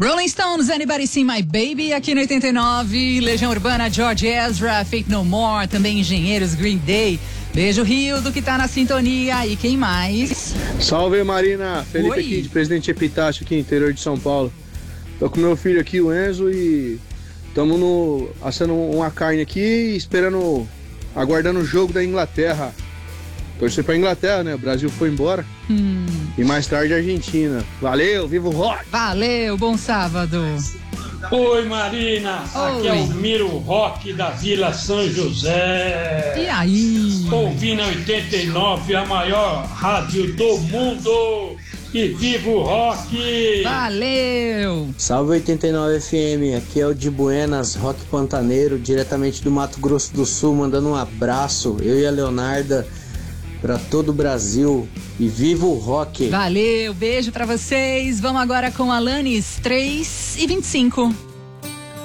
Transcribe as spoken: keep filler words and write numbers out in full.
Rolling Stones, Anybody See My Baby, aqui no oitenta e nove, Legião Urbana, George Ezra, Faith No More, também Engenheiros, Green Day. Beijo, Rio, do que tá na sintonia. E quem mais? Salve, Marina. Felipe Oi. aqui, de Presidente Epitácio, aqui, interior de São Paulo. Tô com meu filho aqui, o Enzo, e estamos no, assando uma carne aqui, esperando, aguardando o jogo da Inglaterra. Torcer pra Inglaterra, né? O Brasil foi embora. Hum. E mais tarde a Argentina. Valeu, viva o rock! Valeu, bom sábado. Oi, Marina. Oi. Aqui é o Miro Rock da Vila São José. E aí? Ouvindo a oitenta e nove, a maior rádio do mundo. E viva o rock! Valeu! Salve oitenta e nove F M, aqui é o de Buenas, Rock Pantaneiro, diretamente do Mato Grosso do Sul, mandando um abraço, eu e a Leonarda, para todo o Brasil. E viva o rock! Valeu, beijo pra vocês. Vamos agora com Alanis, três e vinte e cinco.